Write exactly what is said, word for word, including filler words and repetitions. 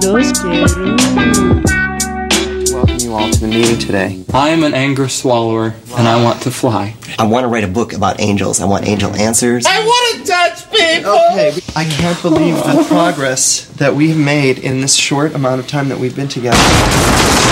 Los quiero. Welcome you all to the meeting today. I am an anger swallower, and I want to fly. I want to write a book about angels. I want angel answers. I want to touch people! Okay, I can't believe the progress that we've made in this short amount of time that we've been together.